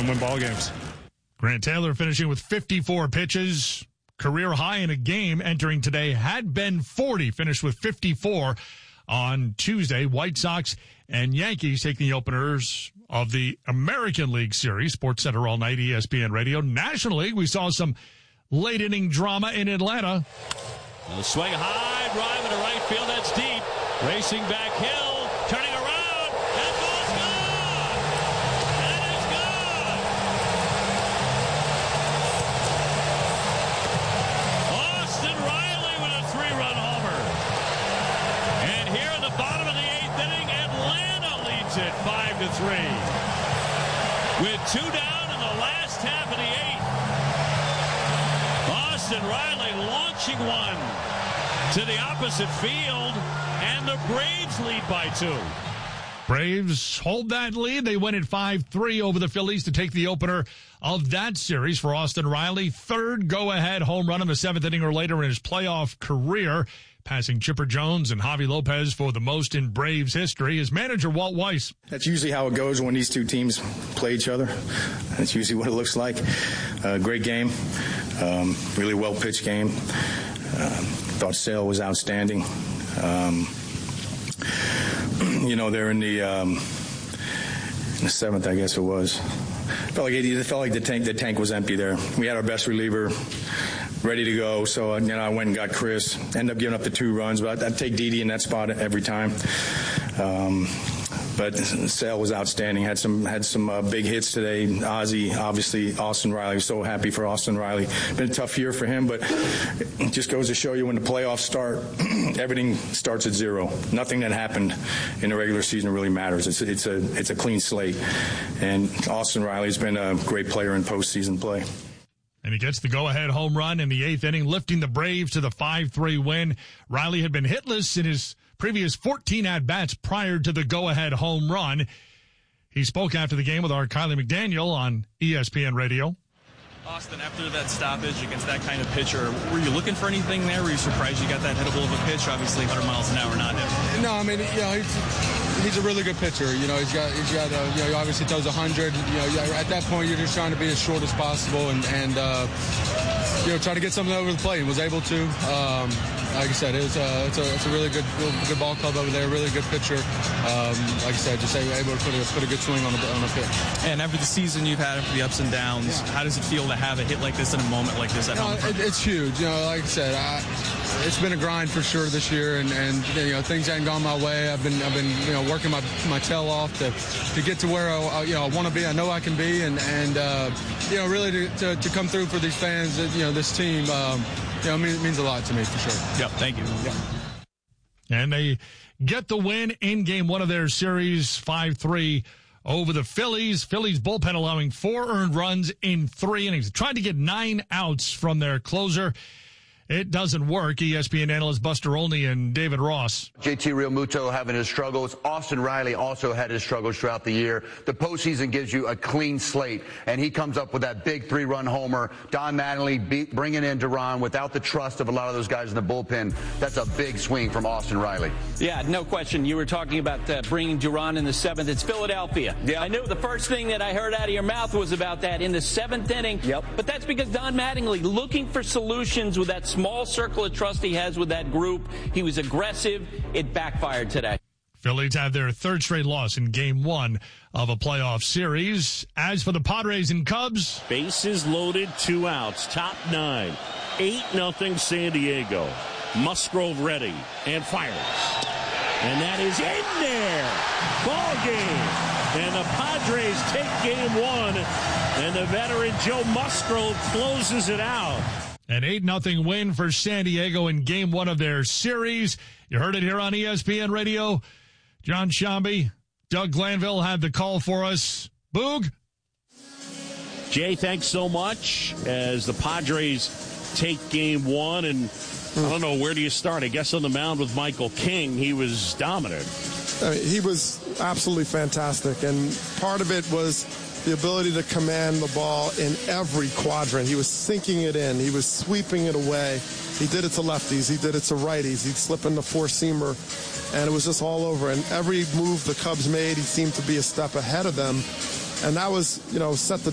and win ball games. Grant Taylor finishing with 54 pitches. Career high in a game entering today had been 40. Finished with 54 on Tuesday. White Sox and Yankees taking the openers of the American League Series. Sports Center all night, ESPN Radio. National League, we saw some late inning drama in Atlanta. A swing high, drive into right field. That's deep. Racing back Hill, turning around. That ball's gone. That is gone. Austin Riley with a 3-run homer. And here in the bottom of the 8th inning, Atlanta leads it 5-3. With 2 down in the last half of the 8th. Austin Riley launching one to the opposite field, and the Braves lead by 2. Braves hold that lead. They win at 5-3 over the Phillies to take the opener of that series for Austin Riley. 3rd go-ahead home run in the 7th inning or later in his playoff career, passing Chipper Jones and Javi Lopez for the most in Braves history. His manager, Walt Weiss. That's usually how it goes when these two teams play each other. That's usually what it looks like. Great game, really well-pitched game. Thought Sale was outstanding. They're in the 7th, I guess it was. It felt like the tank was empty there. We had our best reliever ready to go, so I went and got Chris. Ended up giving up the 2 runs, but I'd take Didi in that spot every time. But Sale was outstanding. Had some big hits today. Ozzie, obviously, Austin Riley. So happy for Austin Riley. Been a tough year for him, but it just goes to show you when the playoffs start, everything starts at 0. Nothing that happened in the regular season really matters. It's a clean slate, and Austin Riley's been a great player in postseason play. And he gets the go-ahead home run in the 8th inning, lifting the Braves to the 5-3 win. Riley had been hitless in his previous 14 at-bats prior to the go-ahead home run. He spoke after the game with our Kylie McDaniel on ESPN Radio. Austin, after that stoppage against that kind of pitcher, were you looking for anything there? Were you surprised you got that hittable of a pitch? Obviously, 100 miles an hour, not him. No, I mean, he's a really good pitcher. He obviously throws 100. At that point, you're just trying to be as short as possible and try to get something over the plate. And was able to. Like I said, it's a really good ball club over there. Really good pitcher. Like I said, just able to put a good swing on a pitch. And after the season you've had, after the ups and downs, how does it feel to have a hit like this in a moment like this at home? It's huge. Like I said, it's been a grind for sure this year, and things haven't gone my way. I've been working my tail off to get to where I want to be. I know I can be, and really to come through for these fans. This team. It means a lot to me for sure. Yep, thank you. Yep. And they get the win in game 1 of their series, 5-3 over the Phillies. Phillies bullpen allowing 4 earned runs in 3 innings. Tried to get 9 outs from their closer. It doesn't work. ESPN analyst Buster Olney and David Ross. JT Realmuto having his struggles. Austin Riley also had his struggles throughout the year. The postseason gives you a clean slate, and he comes up with that big 3-run homer. Don Mattingly bringing in Duran without the trust of a lot of those guys in the bullpen. That's a big swing from Austin Riley. Yeah, no question. You were talking about bringing Duran in the 7th. It's Philadelphia. Yeah. I knew the first thing that I heard out of your mouth was about that in the 7th inning. Yep. But that's because Don Mattingly looking for solutions with that small circle of trust he has with that group. He was aggressive. It backfired today. Phillies have their 3rd straight loss in game 1 of a playoff series. As for the Padres and Cubs, bases loaded, 2 outs, top 9, 8-0 San Diego. Musgrove ready and fires. And that is in there. Ball game. And the Padres take game 1. And the veteran Joe Musgrove closes it out. An 8-0 win for San Diego in game 1 of their series. You heard it here on ESPN Radio. John Shambi, Doug Glanville had the call for us. Boog. Jay, thanks so much. As the Padres take game 1, and I don't know, where do you start? I guess on the mound with Michael King, he was dominant. He was absolutely fantastic, and part of it was the ability to command the ball in every quadrant. He was sinking it in. He was sweeping it away. He did it to lefties. He did it to righties. He'd slip in the four-seamer, and it was just all over. And every move the Cubs made, he seemed to be a step ahead of them. And that was, set the